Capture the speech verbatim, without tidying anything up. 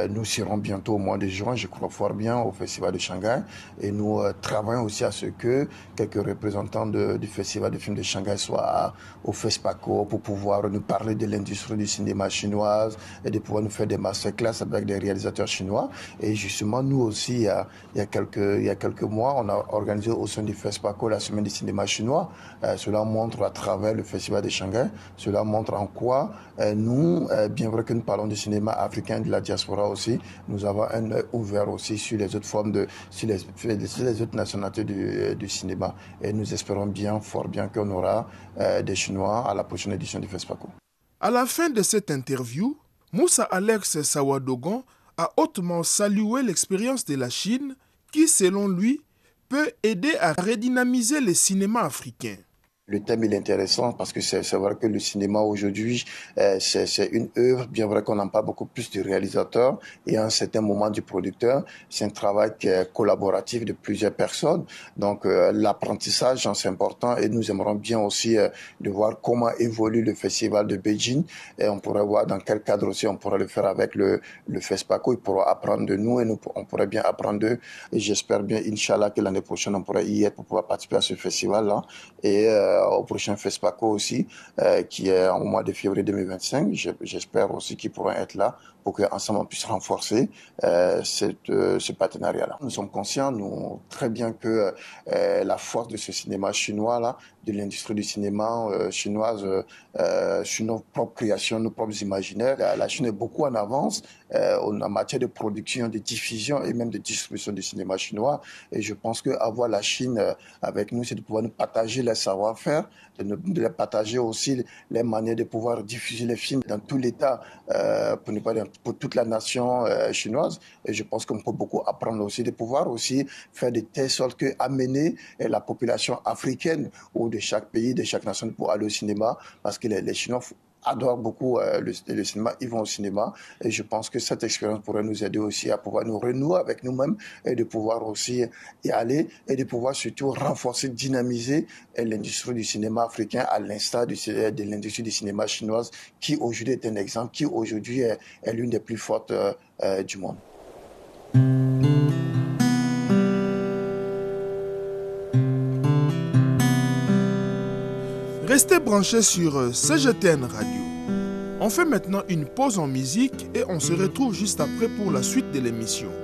Euh, nous serons bientôt au mois de juin, je crois fort bien, au Festival de Shanghai. Et nous euh, travaillons aussi à ce que quelques représentants de, du Festival de films de Shanghai soient à, au FESPACO pour pouvoir nous parler de l'industrie du cinéma chinoise et de pouvoir nous faire des masterclass avec des réalisateurs chinois. Et justement, nous aussi, il y a, il y a, quelques, il y a quelques mois, on a organisé au sein du FESPACO la semaine du cinéma chinois. Euh, cela montre à travers le Festival de Shanghai, cela montre en quoi euh, nous, euh, bien vrai que nous parlons du cinéma africain, de la diaspora aussi, nous avons un œil ouvert aussi sur les autres formes de, sur les, sur les autres nationalités du, du cinéma. Et nous espérons bien, fort bien qu'on aura euh, des Chinois à la prochaine édition du FESPACO. À la fin de cette interview, Moussa Alex Sawadogon a hautement salué l'expérience de la Chine qui, selon lui, peut aider à redynamiser le cinéma africain. Le thème il est intéressant parce que c'est, c'est vrai que le cinéma aujourd'hui, euh, c'est, c'est une œuvre, bien vrai qu'on n'en parle beaucoup plus du réalisateur et à un certain moment du producteur. C'est un travail qui est collaboratif de plusieurs personnes. Donc euh, l'apprentissage, c'est important et nous aimerions bien aussi euh, de voir comment évolue le festival de Beijing. Et on pourrait voir dans quel cadre aussi on pourrait le faire avec le, le FESPACO. Ils pourront apprendre de nous et nous, on pourrait bien apprendre d'eux. Et j'espère bien, Inch'Allah, que l'année prochaine, on pourrait y être pour pouvoir participer à ce festival-là. Et euh, au prochain FESPACO aussi, euh, qui est au mois de février deux mille vingt-cinq. J'espère aussi qu'ils pourront être là pour qu'ensemble on puisse renforcer euh, cette, euh, ce partenariat-là. Nous sommes conscients, nous, très bien que euh, la force de ce cinéma chinois-là, de l'industrie du cinéma euh, chinoise, euh, sur nos propres créations, nos propres imaginaires. La, la Chine est beaucoup en avance euh, en matière de production, de diffusion et même de distribution du cinéma chinois. Et je pense qu'avoir la Chine euh, avec nous, c'est de pouvoir nous partager les savoir-faire, de, nous, de partager aussi les manières de pouvoir diffuser les films dans tout l'État, euh, pour ne pas dire pour toute la nation euh, chinoise. Et je pense qu'on peut beaucoup apprendre aussi, de pouvoir aussi faire de telle sorte que amener euh, la population africaine ou de chaque pays, de chaque nation pour aller au cinéma, parce que les, les Chinois adorent beaucoup euh, le, le cinéma, ils vont au cinéma et je pense que cette expérience pourrait nous aider aussi à pouvoir nous renouer avec nous-mêmes et de pouvoir aussi y aller et de pouvoir surtout renforcer, dynamiser l'industrie du cinéma africain à l'instar de, de l'industrie du cinéma chinoise qui aujourd'hui est un exemple, qui aujourd'hui est, est l'une des plus fortes euh, euh, du monde. Restez branchés sur C G T N Radio. On fait maintenant une pause en musique et on se retrouve juste après pour la suite de l'émission.